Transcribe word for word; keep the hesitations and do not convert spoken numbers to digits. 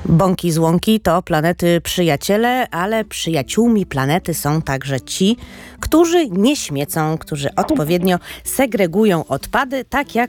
Bąki z łąki to planety przyjaciele, ale przyjaciółmi planety są także ci, którzy nie śmiecą, którzy odpowiednio segregują odpady, tak jak